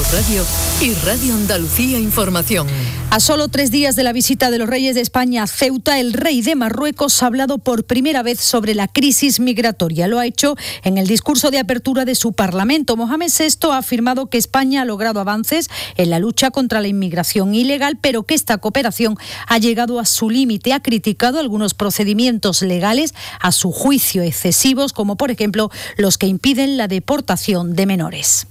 Radio y Radio Andalucía Información. A solo 3 días de la visita de los reyes de España a Ceuta, el rey de Marruecos ha hablado por primera vez sobre la crisis migratoria. Lo ha hecho en el discurso de apertura de su Parlamento. Mohamed VI ha afirmado que España ha logrado avances en la lucha contra la inmigración ilegal, pero que esta cooperación ha llegado a su límite. Ha criticado algunos procedimientos legales, a su juicio excesivos, como por ejemplo los que impiden la deportación de menores.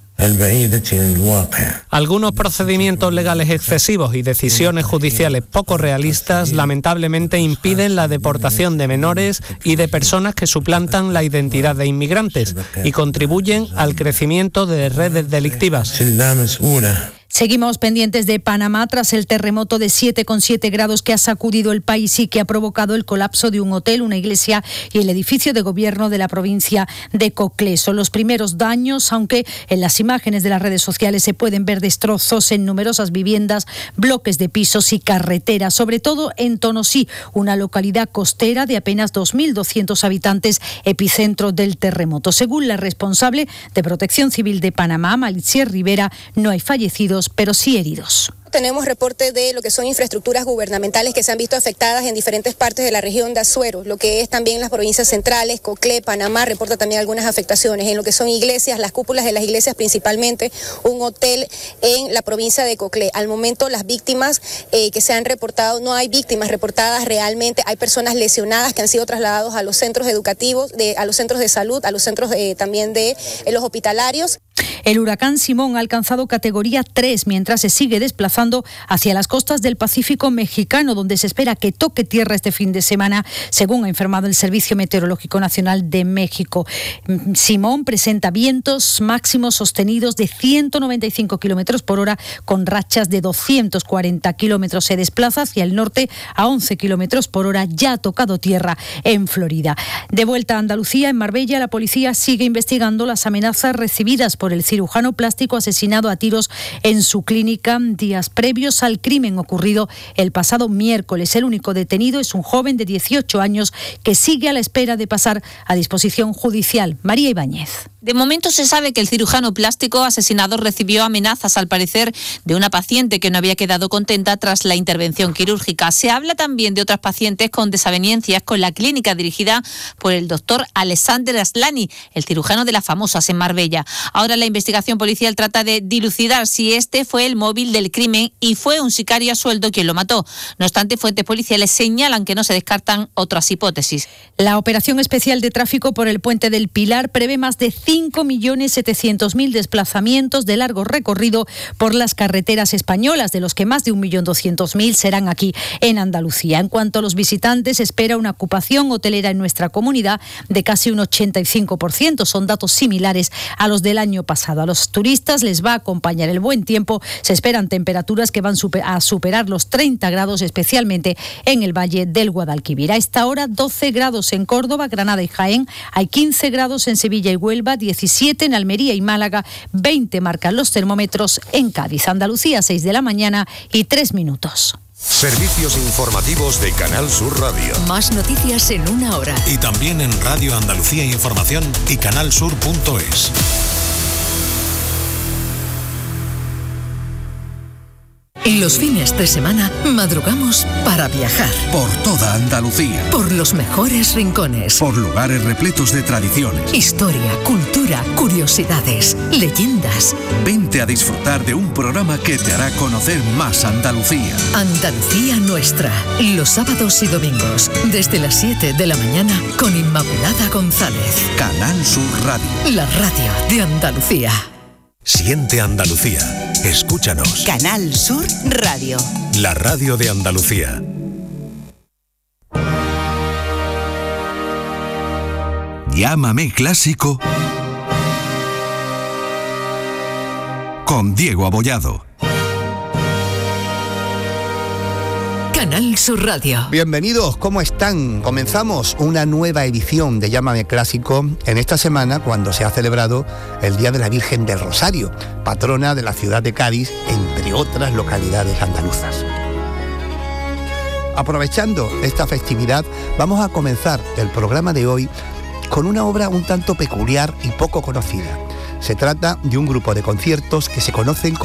Algunos procedimientos legales excesivos y decisiones judiciales poco realistas lamentablemente impiden la deportación de menores y de personas que suplantan la identidad de inmigrantes y contribuyen al crecimiento de redes delictivas. Seguimos pendientes de Panamá tras el terremoto de 7,7 grados que ha sacudido el país y que ha provocado el colapso de un hotel, una iglesia y el edificio de gobierno de la provincia de Coclé. Son los primeros daños, aunque en las imágenes de las redes sociales se pueden ver destrozos en numerosas viviendas, bloques de pisos y carreteras, sobre todo en Tonosí, una localidad costera de apenas 2.200 habitantes, epicentro del terremoto. Según la responsable de Protección Civil de Panamá, Malicia Rivera, no hay fallecidos, pero sí heridos. Tenemos reportes de lo que son infraestructuras gubernamentales que se han visto afectadas en diferentes partes de la región de Azuero, lo que es también las provincias centrales, Coclé, Panamá, reporta también algunas afectaciones en lo que son iglesias, las cúpulas de las iglesias principalmente, un hotel en la provincia de Coclé. Al momento las víctimas que se han reportado, no hay víctimas reportadas realmente, hay personas lesionadas que han sido trasladados a los centros educativos, a los centros de salud, a los centros también de los hospitalarios. El huracán Simón ha alcanzado categoría 3 mientras se sigue desplazando hacia las costas del Pacífico mexicano, donde se espera que toque tierra este fin de semana, según ha informado el Servicio Meteorológico Nacional de México. Simón presenta vientos máximos sostenidos de 195 kilómetros por hora con rachas de 240 kilómetros. Se desplaza hacia el norte a 11 kilómetros por hora. Ya ha tocado tierra en Florida. De vuelta a Andalucía, en Marbella, la policía sigue investigando las amenazas recibidas por el cirujano plástico asesinado a tiros en su clínica días previos al crimen ocurrido el pasado miércoles. El único detenido es un joven de 18 años que sigue a la espera de pasar a disposición judicial. María Ibáñez. De momento se sabe que el cirujano plástico asesinado recibió amenazas, al parecer, de una paciente que no había quedado contenta tras la intervención quirúrgica. Se habla también de otras pacientes con desavenencias con la clínica dirigida por el doctor Alexander Aslani, el cirujano de las famosas en Marbella. Ahora la investigación policial trata de dilucidar si este fue el móvil del crimen y fue un sicario a sueldo quien lo mató. No obstante, fuentes policiales señalan que no se descartan otras hipótesis. La operación especial de tráfico por el Puente del Pilar prevé más de 5.700.000 desplazamientos de largo recorrido por las carreteras españolas, de los que más de 1.200.000 serán aquí en Andalucía. En cuanto a los visitantes, espera una ocupación hotelera en nuestra comunidad de casi un 85%. Son datos similares a los del año pasado. A los turistas les va a acompañar el buen tiempo. Se esperan temperaturas que van a superar los 30 grados, especialmente en el Valle del Guadalquivir. A esta hora, 12 grados en Córdoba, Granada y Jaén. Hay 15 grados en Sevilla y Huelva, 17 en Almería y Málaga, 20 marcan los termómetros en Cádiz. Andalucía, 6 de la mañana y 3 minutos. Servicios informativos de Canal Sur Radio. Más noticias en una hora. Y también en Radio Andalucía Información y canalsur.es. Y los fines de semana madrugamos para viajar. Por toda Andalucía. Por los mejores rincones. Por lugares repletos de tradiciones. Historia, cultura, curiosidades, leyendas. Vente a disfrutar de un programa que te hará conocer más Andalucía. Andalucía Nuestra. Los sábados y domingos, desde las 7 de la mañana, con Inmaculada González. Canal Sur Radio. La radio de Andalucía. Siente Andalucía. Escúchanos. Canal Sur Radio. La radio de Andalucía. Llámame Clásico con Diego Abollado. Canal Sur Radio. Bienvenidos, ¿cómo están? Comenzamos una nueva edición de Llámame Clásico en esta semana cuando se ha celebrado el Día de la Virgen del Rosario, patrona de la ciudad de Cádiz, entre otras localidades andaluzas. Aprovechando esta festividad, vamos a comenzar el programa de hoy con una obra un tanto peculiar y poco conocida. Se trata de un grupo de conciertos que se conocen como